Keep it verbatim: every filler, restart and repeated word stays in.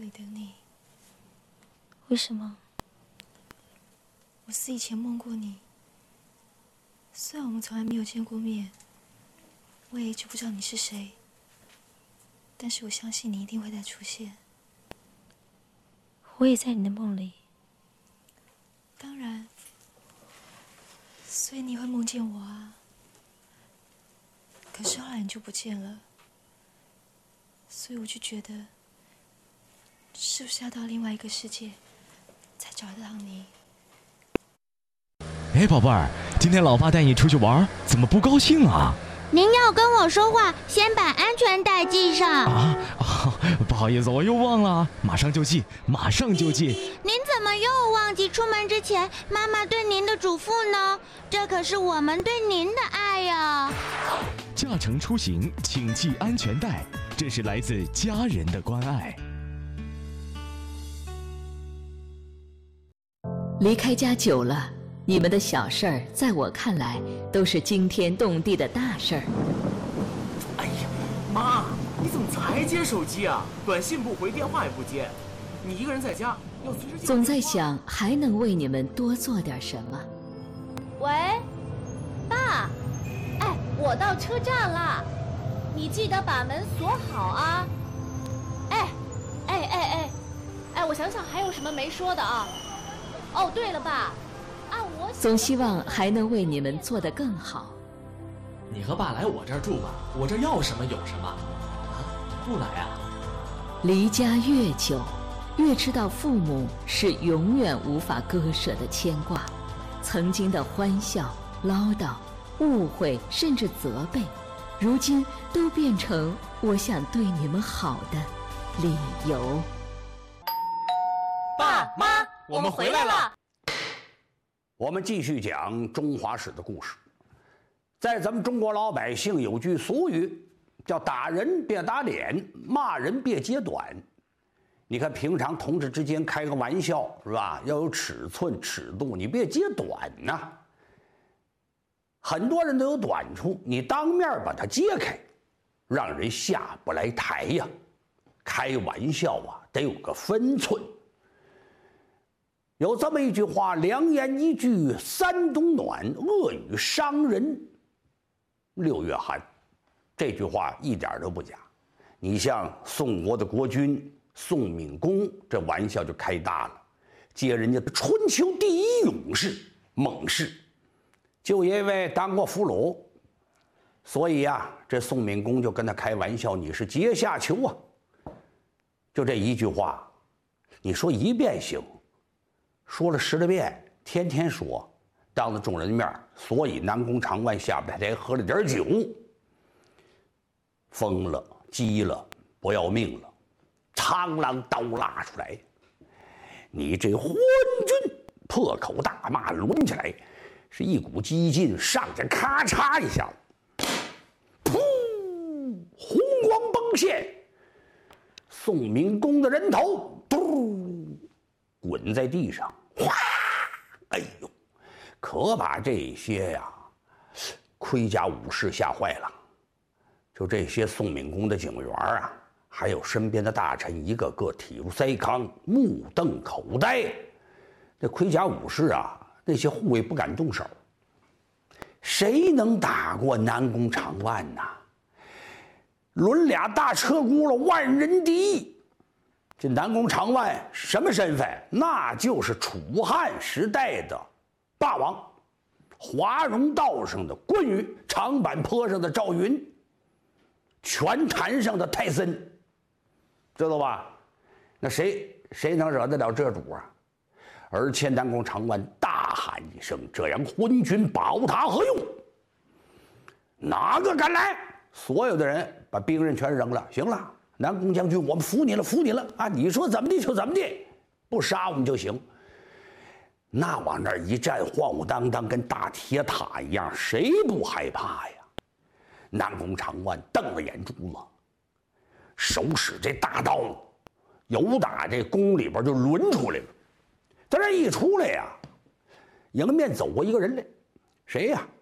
里等你。为什么？我是以前梦过你，虽然我们从来没有见过面，我也一直不知道你是谁，但是我相信你一定会再出现。我也在你的梦里。当然，所以你会梦见我啊。可是后来你就不见了，所以我就觉得，是不是要到另外一个世界，才找得到你？ 哎，宝贝儿，今天老爸带你出去玩，怎么不高兴啊？ 您要跟我说话，先把安全带系上。 啊啊！不好意思，我又忘了，马上就系，马上就系。 您怎么又忘记出门之前妈妈对您的嘱咐呢？这可是我们对您的爱呀！ 驾乘出行，请系安全带，这是来自家人的关爱。 离开家久了，你们的小事儿，在我看来都是惊天动地的大事儿。 哎呀，妈，你怎么才接手机啊？短信不回，电话也不接，你一个人在家要随时。 总在想还能为你们多做点什么。 喂，爸，哎，我到车站了，你记得把门锁好啊。哎，哎哎哎，哎，我想想还有什么没说的啊？哦，对了，爸。 总希望还能为你们做得更好。 你和爸来我这儿住吧，我这儿要什么有什么。啊，不来啊？ 离家越久，越知道父母是永远无法割舍的牵挂。曾经的欢笑、唠叨、误会，甚至责备，如今都变成我想对你们好的理由。 爸妈，我们回来了。 我们继续讲中华史的故事。在咱们中国老百姓有句俗语，叫打人别打脸，骂人别揭短。你看平常同志之间开个玩笑是吧，要有尺寸尺度，你别揭短呐。很多人都有短处，你当面把它揭开，让人下不来台呀。开玩笑啊，得有个分寸。有这么一句话，良言一句三冬暖，恶语伤人六月寒。这句话一点都不假。你像宋国的国君宋闵公，这玩笑就开大了，接人家的春秋第一勇士猛士，就因为当过俘虏，所以呀，这宋闵公就跟他开玩笑，你是阶下囚啊。就这一句话，你说一遍行，说了十来遍，天天说，当着众人面，所以南宫长万下不来台，喝了点酒，疯了，急了，不要命了，苍狼刀拉出来，你这昏君，破口大骂，抡起来，是一股激劲，上去咔嚓一下，噗，红光崩现，宋闵公的人头，嘟，滚在地上。哗！哎呦，可把这些呀盔甲武士吓坏了。就这些宋闵公的警员啊，还有身边的大臣，一个个体如筛糠，目瞪口呆。这盔甲武士啊，那些护卫不敢动手。谁能打过南宫长万呐？抡俩大车轱辘，万人敌意。这南宫长万什么身份？那就是楚汉时代的霸王，华容道上的关羽，长坂坡上的赵云，拳坛上的泰森，知道吧？那谁谁能惹得了这主啊？而且南宫长万大喊一声：“这样昏君保他何用？哪个敢来？”所有的人把兵刃全扔了。行了。南宫将军，我们服你了，服你了啊！你说怎么地就怎么地，不杀我们就行。那往那儿一站，晃晃荡荡，跟大铁塔一样，谁不害怕呀？南宫长万瞪了眼珠子，手使这大刀，由打这宫里边就抡出来了。他这一出来呀，迎面走过一个人来，谁呀？